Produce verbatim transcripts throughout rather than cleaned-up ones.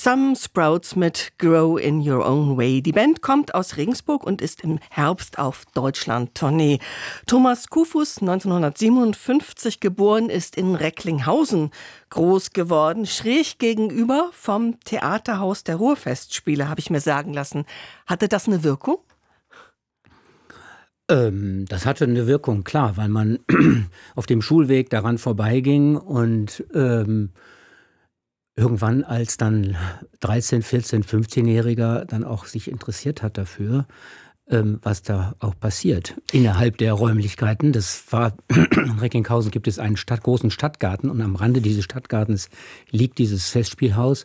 Some Sprouts mit Grow in Your Own Way. Die Band kommt aus Regensburg und ist im Herbst auf Deutschland-Tournee. Thomas Kufus, neunzehnhundertsiebenundfünfzig geboren, ist in Recklinghausen groß geworden, schräg gegenüber vom Theaterhaus der Ruhrfestspiele, habe ich mir sagen lassen. Hatte das eine Wirkung? Ähm, das hatte eine Wirkung, klar, weil man auf dem Schulweg daran vorbeiging und ähm, irgendwann als dann dreizehn-, vierzehn-, fünfzehnjähriger dann auch sich interessiert hat dafür, ähm, was da auch passiert innerhalb der Räumlichkeiten. Das war, in Recklinghausen gibt es einen Stadt, großen Stadtgarten und am Rande dieses Stadtgartens liegt dieses Festspielhaus.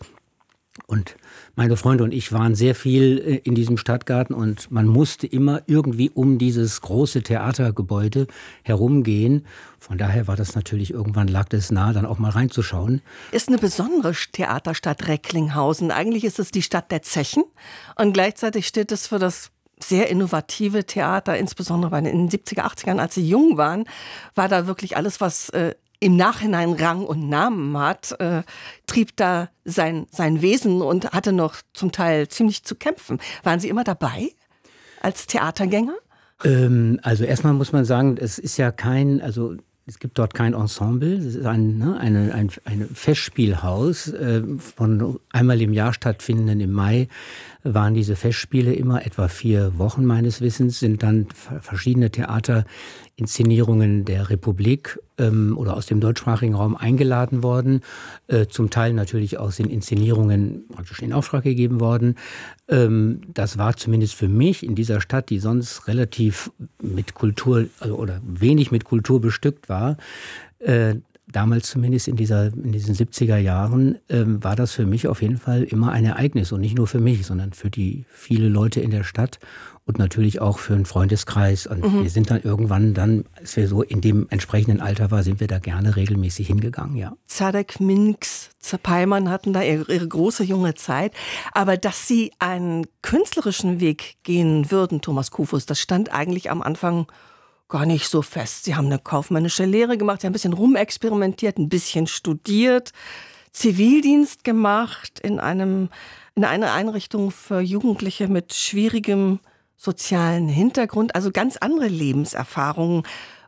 Und meine Freunde und ich waren sehr viel in diesem Stadtgarten und man musste immer irgendwie um dieses große Theatergebäude herumgehen. Von daher war das natürlich, irgendwann lag es nahe, dann auch mal reinzuschauen. Ist eine besondere Theaterstadt Recklinghausen. Eigentlich ist es die Stadt der Zechen und gleichzeitig steht es für das sehr innovative Theater, insbesondere bei den, in den siebziger, achtzigern, als sie jung waren, war da wirklich alles, was äh, im Nachhinein Rang und Namen hat, äh, trieb da sein, sein Wesen und hatte noch zum Teil ziemlich zu kämpfen. Waren Sie immer dabei als Theatergänger? Ähm, also erstmal muss man sagen, es ist ja kein, also es gibt dort kein Ensemble, es ist ein, ne, eine, ein, ein Festspielhaus, äh, von einmal im Jahr stattfindenden im Mai waren diese Festspiele immer etwa vier Wochen meines Wissens, sind dann verschiedene Theaterinszenierungen der Republik ähm, oder aus dem deutschsprachigen Raum eingeladen worden, äh, zum Teil natürlich aus den Inszenierungen praktisch in Auftrag gegeben worden. Ähm, das war zumindest für mich in dieser Stadt, die sonst relativ mit Kultur also, oder wenig mit Kultur bestückt war, äh, damals zumindest in dieser in diesen siebziger Jahren ähm, war das für mich auf jeden Fall immer ein Ereignis und nicht nur für mich, sondern für die viele Leute in der Stadt und natürlich auch für einen Freundeskreis. Und mhm. wir sind dann irgendwann dann, als wir so in dem entsprechenden Alter waren, sind wir da gerne regelmäßig hingegangen, ja. Zadek, Minks, Peimann hatten da ihre, ihre große junge Zeit. Aber dass Sie einen künstlerischen Weg gehen würden, Thomas Kufus, das stand eigentlich am Anfang gar nicht so fest. Sie haben eine kaufmännische Lehre gemacht, Sie haben ein bisschen rumexperimentiert, ein bisschen studiert, Zivildienst gemacht in einem in einer Einrichtung für Jugendliche mit schwierigem sozialen Hintergrund, also ganz andere Lebenserfahrungen.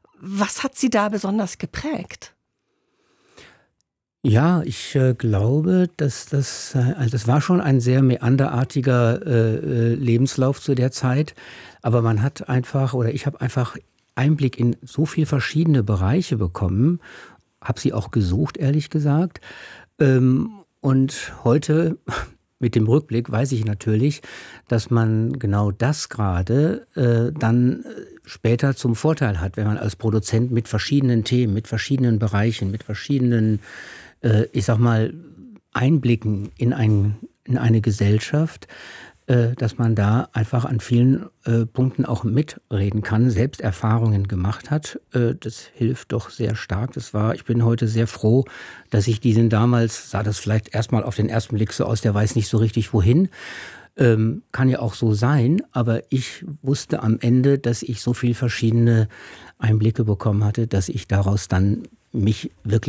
Was hat Sie da besonders geprägt? Ja, ich äh, glaube, dass das, äh, also das war schon ein sehr meanderartiger äh, Lebenslauf zu der Zeit, aber man hat einfach, oder ich habe einfach Einblick in so viele verschiedene Bereiche bekommen, habe sie auch gesucht, ehrlich gesagt. Ähm, und heute, mit dem Rückblick, weiß ich natürlich, dass man genau das gerade äh, dann später zum Vorteil hat, wenn man als Produzent mit verschiedenen Themen, mit verschiedenen Bereichen, mit verschiedenen, äh, ich sag mal, Einblicken in, ein, in eine Gesellschaft, dass man da einfach an vielen äh, Punkten auch mitreden kann, selbst Erfahrungen gemacht hat. Äh, das hilft doch sehr stark. Das war, ich bin heute sehr froh, dass ich diesen damals, sah das vielleicht erstmal auf den ersten Blick so aus, der weiß nicht so richtig wohin. Ähm, kann ja auch so sein, aber ich wusste am Ende, dass ich so viel verschiedene Einblicke bekommen hatte, dass ich daraus dann mich wirklich